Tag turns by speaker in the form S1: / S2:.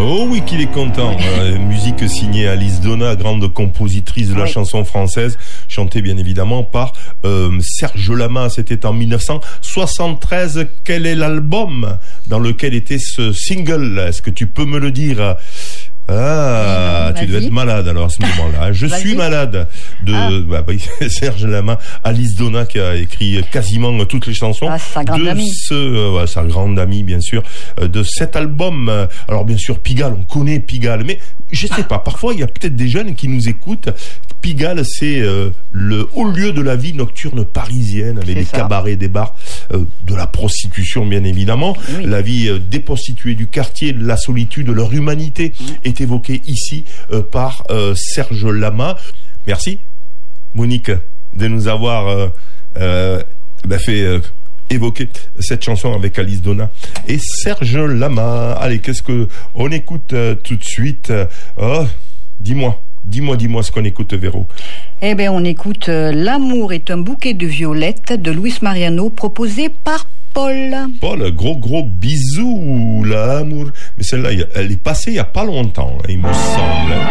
S1: Oh oui qu'il est content. Musique signée Alice Donna, grande compositrice de la chanson française, chantée bien évidemment par Serge Lama. C'était en 1973. Quel est l'album dans lequel était ce single? Est-ce que tu peux me le dire? Tu devais être malade alors à ce moment-là. Je suis malade de Serge Lama, Alice Donna qui a écrit quasiment toutes les chansons
S2: sa grande amie.
S1: Sa grande amie bien sûr, de cet album. Alors bien sûr Pigalle, on connaît Pigalle, mais je sais pas, parfois il y a peut-être des jeunes qui nous écoutent. Pigalle, c'est le haut lieu de la vie nocturne parisienne, avec des cabarets, des bars, de la prostitution bien évidemment, la vie des prostituées du quartier, de la solitude, leur humanité est évoquée ici par Serge Lama. Merci Monique de nous avoir fait évoquer cette chanson avec Alice Donna et Serge Lama. Allez, qu'est-ce que on écoute tout de suite? Dis-moi ce qu'on écoute, Véro.
S2: Eh bien, on écoute L'amour est un bouquet de violettes de Luis Mariano, proposé par Paul.
S1: Paul, gros bisous, l'amour. Mais celle-là, elle est passée il n'y a pas longtemps, il me semble.